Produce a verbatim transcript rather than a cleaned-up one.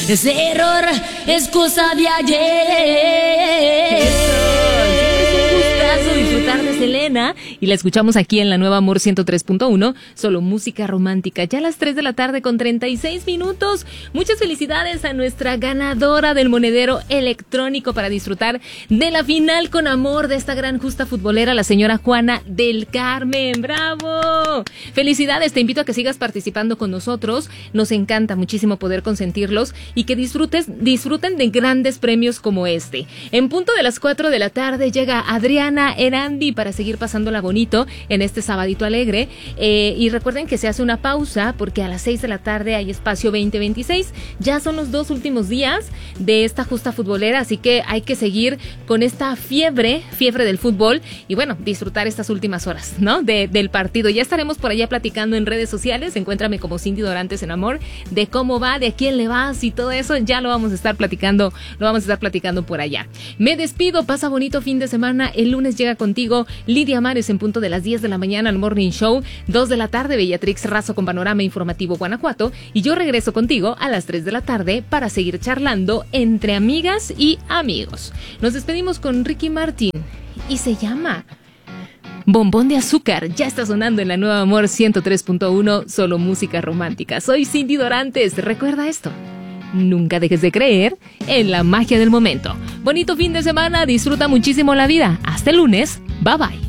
Ese error es cosa de ayer. Disfrutar de Selena y la escuchamos aquí en la nueva Amor ciento tres punto uno, solo música romántica, ya a las tres de la tarde con treinta y seis minutos. Muchas felicidades a nuestra ganadora del monedero electrónico para disfrutar de la final con amor de esta gran justa futbolera, la señora Juana del Carmen. ¡Bravo! Felicidades, te invito a que sigas participando con nosotros, nos encanta muchísimo poder consentirlos y que disfrutes, disfruten de grandes premios como este. En punto de las cuatro de la tarde llega Adriana Erandi para seguir pasándola bonito en este sabadito alegre, eh, y recuerden que se hace una pausa porque a las seis de la tarde hay espacio veinte veintiséis, ya son los dos últimos días de esta justa futbolera, así que hay que seguir con esta fiebre, fiebre del fútbol y bueno, disfrutar estas últimas horas, ¿no? De, del partido. Ya estaremos por allá platicando en redes sociales, encuéntrame como Cindy Dorantes en Amor, de cómo va, de a quién le vas y todo eso, ya lo vamos a estar platicando, lo vamos a estar platicando por allá. Me despido, pasa bonito fin de semana, el lunes llega contigo Lidia Mares en punto de las diez de la mañana al Morning Show, dos de la tarde Bellatrix Razo con Panorama Informativo Guanajuato y yo regreso contigo a las tres de la tarde para seguir charlando entre amigas y amigos. Nos despedimos con Ricky Martin y se llama Bombón de Azúcar, ya está sonando en la nueva Amor ciento tres punto uno, solo música romántica. Soy Cindy Dorantes, recuerda esto, nunca dejes de creer en la magia del momento. Bonito fin de semana, disfruta muchísimo la vida. Hasta el lunes, bye bye.